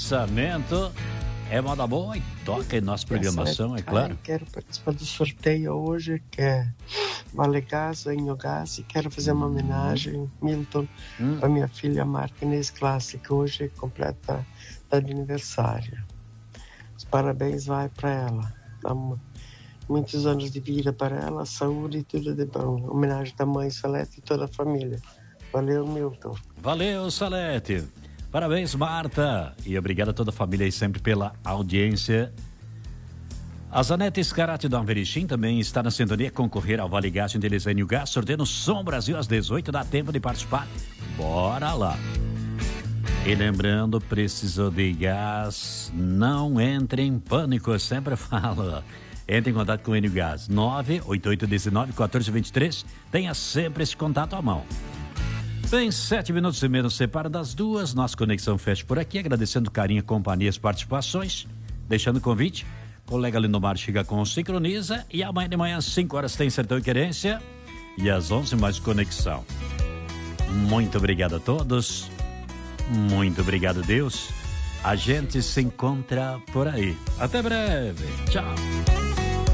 lançamento. É moda boa e toca em nossa programação, é claro. Quero participar do sorteio hoje, que é Vale Gás, em Gás, e quero fazer uma homenagem, Milton, para minha filha Marta Inês Classe, que hoje completa de aniversário. Os parabéns vai para ela. Muitos anos de vida para ela, saúde e tudo de bom. Homenagem da mãe Salete e toda a família. Valeu, Milton. Valeu, Salete. Parabéns, Marta. E obrigado a toda a família aí sempre pela audiência. A Zanete Scarati do Alverichim também está na sintonia, concorrer ao Vale Gás de Elisênio Gás, sorteio no Som Brasil às 18, dá tempo de participar. Bora lá. E lembrando, precisou de gás, não entre em pânico, eu sempre falo. Entre em contato com o Enio Gás, 98819-1423, tenha sempre esse contato à mão. Bem, 7 minutos e menos separa das duas, nossa conexão fecha por aqui, agradecendo carinho, companhia, as participações, deixando o convite, colega Lindomar chega com o Sincroniza, e amanhã de manhã às 5 horas tem Sertão e Querência, e às 11 mais conexão. Muito obrigado a todos, muito obrigado, Deus, a gente se encontra por aí, até breve, tchau.